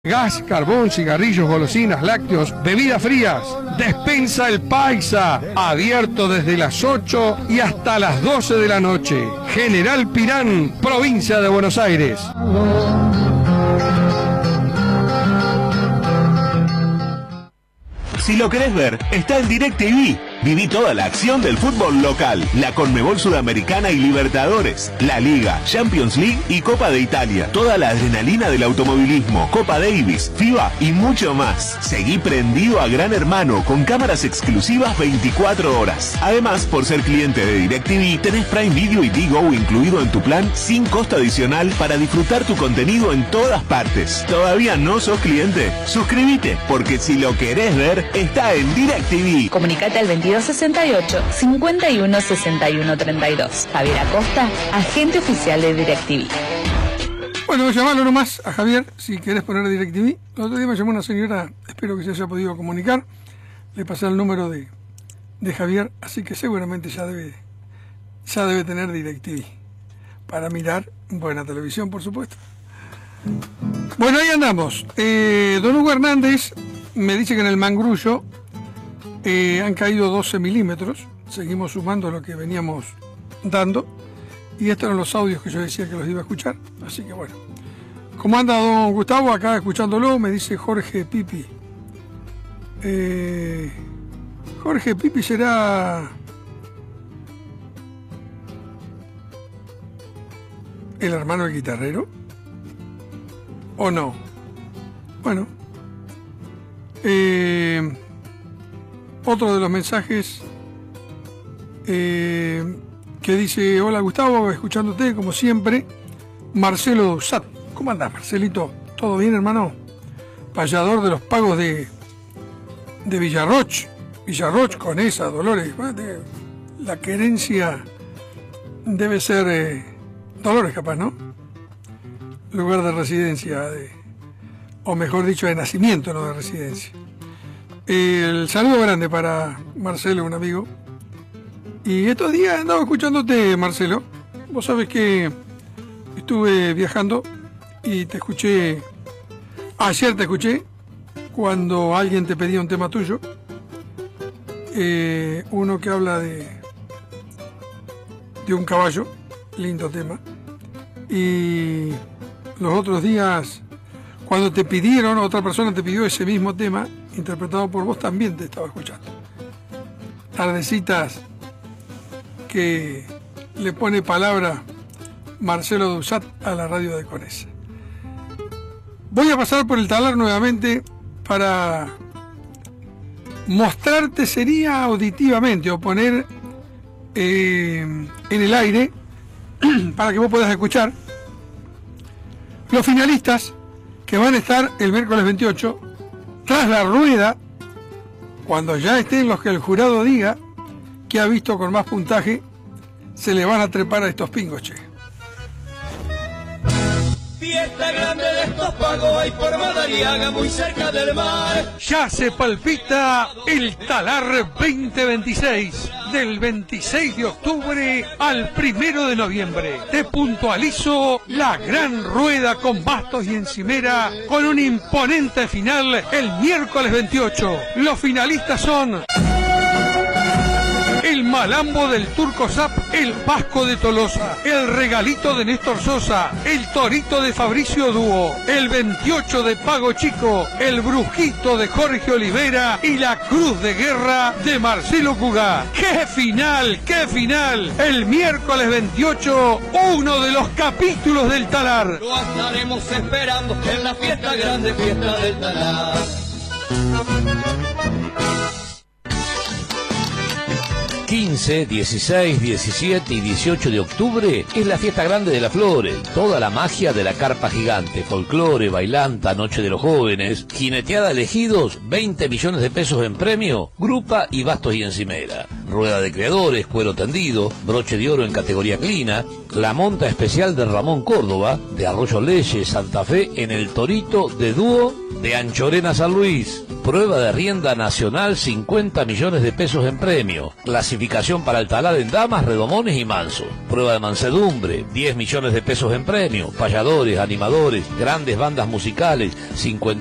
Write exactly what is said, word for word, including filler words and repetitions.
Gas, carbón, cigarrillos, golosinas, lácteos, bebidas frías. Despensa El Paisa, abierto desde las ocho y hasta las doce de la noche. General Pirán, provincia de Buenos Aires. Si lo querés ver, está en DirecTV. Viví toda la acción del fútbol local, la Conmebol Sudamericana y Libertadores, la Liga, Champions League y Copa de Italia. Toda la adrenalina del automovilismo, Copa Davis, FIBA y mucho más. Seguí prendido a Gran Hermano con cámaras exclusivas veinticuatro horas. Además, por ser cliente de DirecTV, tenés Prime Video y Digo incluido en tu plan sin costo adicional para disfrutar tu contenido en todas partes. ¿Todavía no sos cliente? Suscríbete, porque si lo querés ver, está en DirecTV. Comunicate al veintidós sesenta y ocho, cincuenta y uno sesenta y uno treinta y dos. Javier Acosta, agente oficial de DirecTV. Bueno, llamarlo nomás a Javier, si querés poner DirecTV. El otro día me llamó una señora, espero que se haya podido comunicar. Le pasé el número de, de Javier, así que seguramente ya debe, ya debe tener DirecTV. Para mirar buena televisión, por supuesto. Bueno, ahí andamos. Eh, don Hugo Hernández me dice que en el Mangrullo eh, han caído doce milímetros. Seguimos sumando lo que veníamos dando. Y estos eran los audios que yo decía que los iba a escuchar. Así que bueno. ¿Cómo anda don Gustavo? Acá escuchándolo, me dice Jorge Pipi. Eh, Jorge Pipi será el hermano del guitarrero. ¿O no? Bueno. Eh, otro de los mensajes eh, que dice: hola Gustavo, escuchándote como siempre. Marcelo Dusat. ¿Cómo andás, Marcelito? ¿Todo bien, hermano? Payador de los pagos de de Villarroch. Villarroch con esa, Dolores. La querencia debe ser eh, Dolores, capaz, ¿no? Lugar de residencia, de, o mejor dicho, de nacimiento, no de residencia. El saludo grande para Marcelo, un amigo. Y estos días he andado escuchándote, Marcelo. Vos sabés que estuve viajando y te escuché, ayer te escuché, cuando alguien te pedía un tema tuyo. Eh, uno que habla de, de un caballo, lindo tema. Y los otros días, cuando te pidieron, otra persona te pidió ese mismo tema, interpretado por vos, también te estaba escuchando. Tardecitas que le pone palabra Marcelo Dusat a la radio de Conesa. Voy a pasar por el talar nuevamente para mostrarte, sería auditivamente, o poner eh, en el aire, para que vos puedas escuchar los finalistas que van a estar el miércoles veintiocho tras la rueda, cuando ya estén los que el jurado diga que ha visto con más puntaje. Se le van a trepar a estos pingos, che. Fiesta grande de estos pagos hay por Madariaga, muy cerca del mar. Ya se palpita el Talar veinte veintiséis, del veintiséis de octubre al primero de noviembre. Te puntualizo la gran rueda con bastos y encimera, con un imponente final el miércoles veintiocho. Los finalistas son el Malambo del Turco Zap, el Vasco de Tolosa, el Regalito de Néstor Sosa, el Torito de Fabricio Dúo, el veintiocho de Pago Chico, el Brujito de Jorge Olivera y la Cruz de Guerra de Marcelo Cugá. ¡Qué final! ¡Qué final! El miércoles veintiocho, uno de los capítulos del Talar. Lo estaremos esperando en la fiesta grande, fiesta del Talar. quince, dieciséis, diecisiete y dieciocho de octubre es la fiesta grande de las flores. Toda la magia de la carpa gigante, folclore, bailanta, noche de los jóvenes, jineteada elegidos, veinte millones de pesos en premio, grupa y bastos y encimera. Rueda de creadores, cuero tendido, broche de oro en categoría clina, la monta especial de Ramón Córdoba, de Arroyo Leyes, Santa Fe, en el Torito de Dúo de Anchorena San Luis. Prueba de rienda nacional, cincuenta millones de pesos en premio. Clasificación para el talar en damas, redomones y manso. Prueba de mansedumbre, diez millones de pesos en premio. Payadores, animadores, grandes bandas musicales, cincuenta